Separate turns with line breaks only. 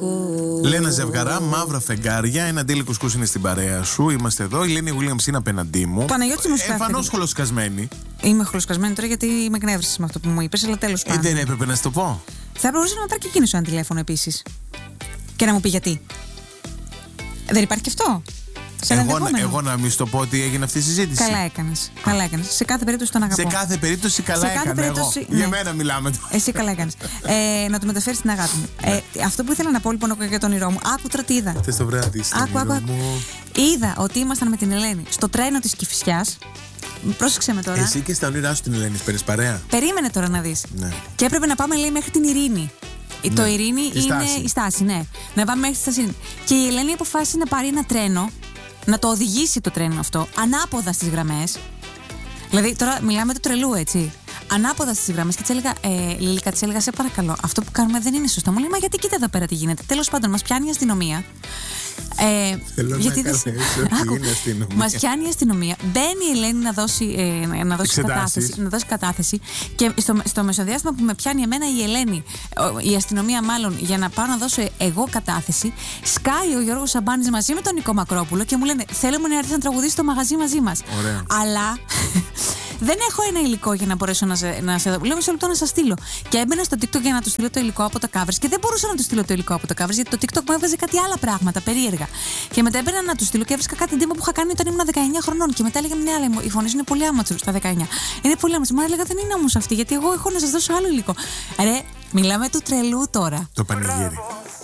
Λένα Ζευγαρά, μαύρα φεγγάρια. Ένα αντίλη κουσκούς είναι στην παρέα σου. Είμαστε εδώ. Η Λένη Williams είναι απέναντί μου.
Παναγιώτης Μουσικάφερη.
Εμφανώς χολοσκασμένη.
Είμαι χολοσκασμένη τώρα γιατί με εκνεύρισες με αυτό που μου είπες, αλλά τέλος πάντων.
Δεν έπρεπε να σου το πω.
Θα μπορούσε να με πάρει και εκείνος ένα τηλέφωνο επίσης. Και να μου πει γιατί. Δεν υπάρχει και αυτό.
Εγώ να μην σου το πω ότι έγινε αυτή η συζήτηση.
Καλά έκανες. Καλά έκανες. Σε κάθε περίπτωση τον αγαπώ.
Σε κάθε περίπτωση καλά έκανα εγώ.
Ναι.
Για μένα μιλάμε.
Εσύ καλά έκανες. Να του μεταφέρεις την αγάπη μου. Αυτό που ήθελα να πω λοιπόν για τον όνειρό μου. Άκου τώρα τι είδα.
Θες το βράδυ στο όνειρό μου.
Είδα ότι ήμασταν με την Ελένη στο τρένο της Κηφισιάς. Πρόσεξε με τώρα.
Εσύ και στα όνειρά σου την Ελένη παίρνεις παρέα.
Περίμενε τώρα να δεις.
Ναι.
Και έπρεπε να πάμε, λέει, μέχρι την Ειρήνη. Ναι. Το Ειρήνη είναι η στάση, ναι. Να πάμε μέχρι τη στάση. Και η Ελένη αποφάσισε να πάρει ένα τρένο, να το οδηγήσει το τρένο αυτό, ανάποδα στις γραμμές. Δηλαδή, τώρα μιλάμε του τρελού, έτσι. Ανάποδα στις γραμμές και της έλεγα, Λίλικα, της έλεγα, σε παρακαλώ, αυτό που κάνουμε δεν είναι σωστό. Μου λέει, μα γιατί κοίτα εδώ πέρα τι γίνεται. Τέλος πάντων, μας πιάνει η αστυνομία.
Γιατί
μας πιάνει η αστυνομία. Μπαίνει η Ελένη να δώσει κατάθεση. Και στο μεσοδιάστημα που με πιάνει εμένα η Ελένη, η αστυνομία μάλλον, για να πάω να δώσω εγώ κατάθεση, σκάει ο Γιώργος Σαμπάνης μαζί με τον Νικό Μακρόπουλο και μου λένε, θέλουμε να έρθει να τραγουδήσει στο μαγαζί μαζί μας. Αλλά δεν έχω ένα υλικό για να μπορέσω να σε δω. Λέω μισό λεπτό να σας στείλω. Και έμπαινα στο TikTok για να του στείλω το υλικό από τα covers και δεν μπορούσα να του στείλω το υλικό από τα covers γιατί το TikTok μου έβαζε κάτι άλλα πράγματα περίεργα. Και μετά έμπαινα να του στείλω και έβρισκα κάτι ντύμα που είχα κάνει όταν ήμουν 19 χρονών. Και μετά έλεγα, ναι, αλλά η φωνή σου είναι πολύ άματσο στα 19. Είναι πολύ άματσο. Μα έλεγα, δεν είναι όμως αυτή, γιατί εγώ έχω να σας δώσω άλλο υλικό. Ρε, μιλάμε του τρελού τώρα.
Το πανηγύρι.